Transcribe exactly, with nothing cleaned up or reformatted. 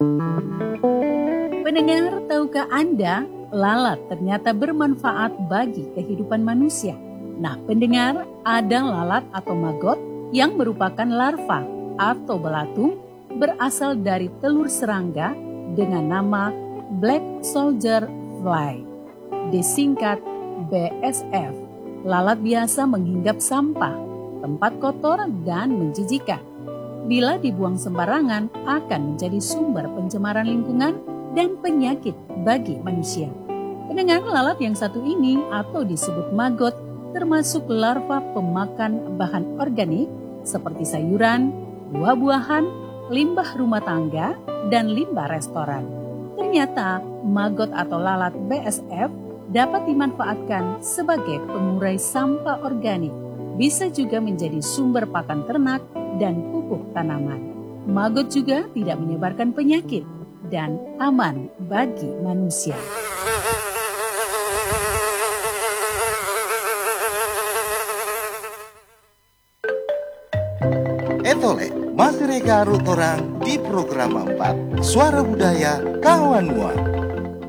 Pendengar, tahukah Anda, lalat ternyata bermanfaat bagi kehidupan manusia? Nah, pendengar, ada lalat atau maggot yang merupakan larva atau belatung berasal dari telur serangga dengan nama Black Soldier Fly, disingkat B S F. Lalat biasa menghinggap sampah, tempat kotor dan menjijikan. Bila dibuang sembarangan, akan menjadi sumber pencemaran lingkungan dan penyakit bagi manusia. Pendengar, lalat yang satu ini atau disebut maggot termasuk larva pemakan bahan organik seperti sayuran, buah-buahan, limbah rumah tangga, dan limbah restoran. Ternyata maggot atau lalat B S F dapat dimanfaatkan sebagai pengurai sampah organik, bisa juga menjadi sumber pakan ternak dan pupuk tanaman. Maggot juga tidak menyebarkan penyakit dan aman bagi manusia. Etole, masih reka orang di program empat Suara Budaya Kawan Mua.